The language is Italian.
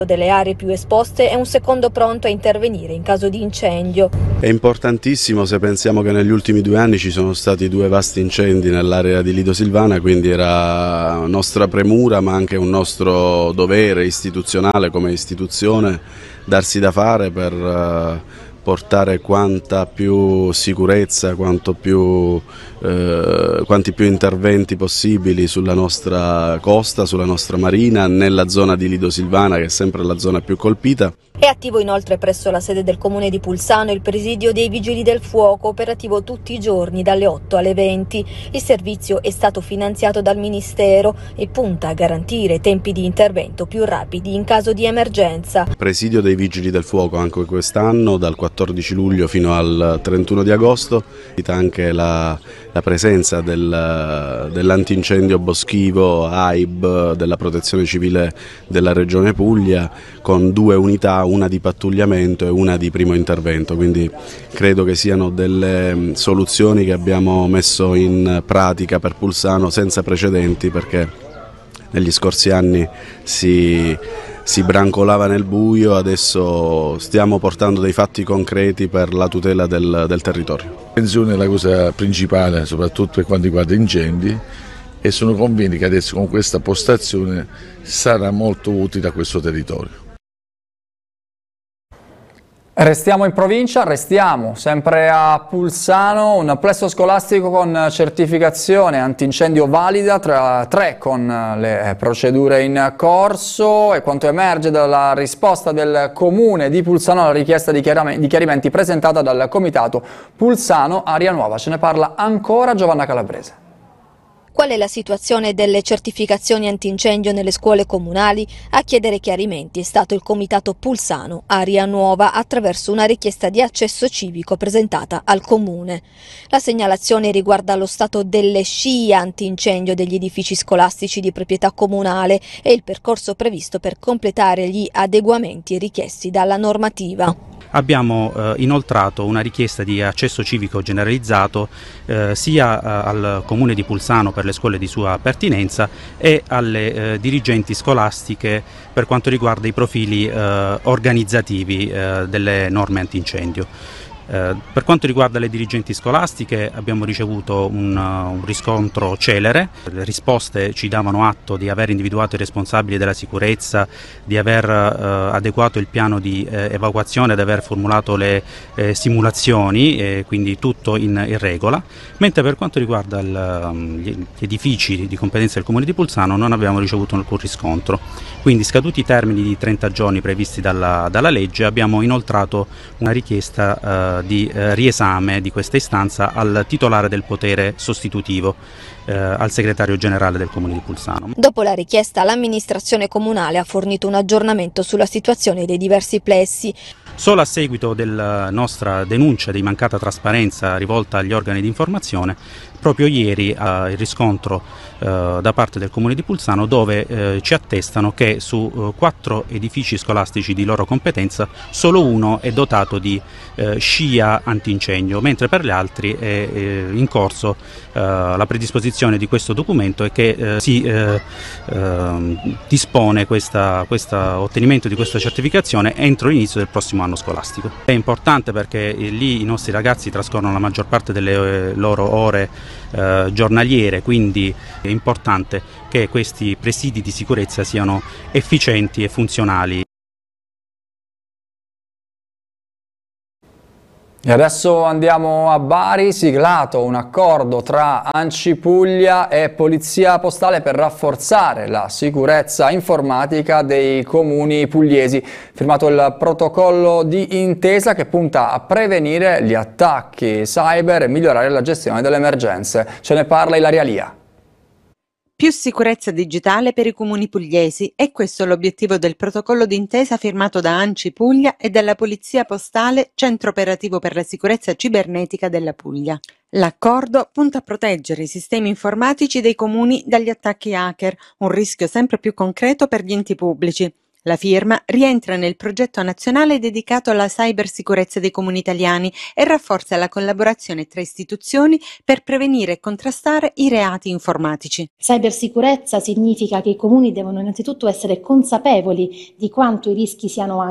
delle aree più esposte e un secondo pronto a intervenire in caso di incendio. È importantissimo se pensiamo che negli ultimi 2 anni ci sono stati 2 vasti incendi nell'area di Lido Silvana, quindi era nostra premura ma anche un nostro dovere istituzionale come istituzione darsi da fare per portare quanta più sicurezza, quanti più interventi possibili sulla nostra costa, sulla nostra marina, nella zona di Lido Silvana che è sempre la zona più colpita. È attivo inoltre presso la sede del comune di Pulsano il presidio dei Vigili del Fuoco, operativo tutti i giorni dalle 8 alle 20. Il servizio è stato finanziato dal Ministero e punta a garantire tempi di intervento più rapidi in caso di emergenza. Presidio dei Vigili del Fuoco anche quest'anno, dal 14 luglio fino al 31 di agosto, anche la presenza dell'antincendio boschivo AIB della Protezione Civile della Regione Puglia con 2 unità, una di pattugliamento e una di primo intervento, quindi credo che siano delle soluzioni che abbiamo messo in pratica per Pulsano senza precedenti, perché negli scorsi anni si brancolava nel buio, adesso stiamo portando dei fatti concreti per la tutela del territorio. La prevenzione è la cosa principale, soprattutto per quanto riguarda incendi, e sono convinto che adesso con questa postazione sarà molto utile a questo territorio. Restiamo in provincia, restiamo sempre a Pulsano, un plesso scolastico con certificazione antincendio valida, tra 3 con le procedure in corso, e quanto emerge dalla risposta del comune di Pulsano alla richiesta di chiarimenti presentata dal comitato Pulsano Aria Nuova. Ce ne parla ancora Giovanna Calabrese. Qual è la situazione delle certificazioni antincendio nelle scuole comunali? A chiedere chiarimenti è stato il comitato Pulsano Aria Nuova attraverso una richiesta di accesso civico presentata al comune. La segnalazione riguarda lo stato delle scie antincendio degli edifici scolastici di proprietà comunale e il percorso previsto per completare gli adeguamenti richiesti dalla normativa. Abbiamo inoltrato una richiesta di accesso civico generalizzato sia al Comune di Pulsano per le scuole di sua pertinenza e alle dirigenti scolastiche per quanto riguarda i profili organizzativi delle norme antincendio. Per quanto riguarda le dirigenti scolastiche abbiamo ricevuto un riscontro celere, le risposte ci davano atto di aver individuato i responsabili della sicurezza, di aver adeguato il piano di evacuazione, di aver formulato le simulazioni, quindi tutto in regola, mentre per quanto riguarda gli edifici di competenza del Comune di Pulsano non abbiamo ricevuto alcun riscontro. Quindi, scaduti i termini di 30 giorni previsti dalla legge, abbiamo inoltrato una richiesta di riesame di questa istanza al titolare del potere sostitutivo, al segretario generale del Comune di Pulsano. Dopo la richiesta, l'amministrazione comunale ha fornito un aggiornamento sulla situazione dei diversi plessi. Solo a seguito della nostra denuncia di mancata trasparenza rivolta agli organi di informazione, proprio ieri il riscontro da parte del Comune di Pulsano, dove ci attestano che su 4 edifici scolastici di loro competenza solo uno è dotato di scia antincendio, mentre per gli altri è in corso la predisposizione di questo documento e che si dispone questo ottenimento di questa certificazione entro l'inizio del prossimo anno scolastico. È importante perché lì i nostri ragazzi trascorrono la maggior parte delle loro ore giornaliere, quindi è importante che questi presidi di sicurezza siano efficienti e funzionali. E adesso andiamo a Bari, siglato un accordo tra ANCI Puglia e Polizia Postale per rafforzare la sicurezza informatica dei comuni pugliesi. Firmato il protocollo di intesa che punta a prevenire gli attacchi cyber e migliorare la gestione delle emergenze. Ce ne parla Ilaria Lia. Più sicurezza digitale per i comuni pugliesi, è questo l'obiettivo del protocollo d'intesa firmato da ANCI Puglia e dalla Polizia Postale, Centro Operativo per la Sicurezza Cibernetica della Puglia. L'accordo punta a proteggere i sistemi informatici dei comuni dagli attacchi hacker, un rischio sempre più concreto per gli enti pubblici. La firma rientra nel progetto nazionale dedicato alla cybersicurezza dei comuni italiani e rafforza la collaborazione tra istituzioni per prevenire e contrastare i reati informatici. Cybersicurezza significa che i comuni devono innanzitutto essere consapevoli di quanto i rischi siano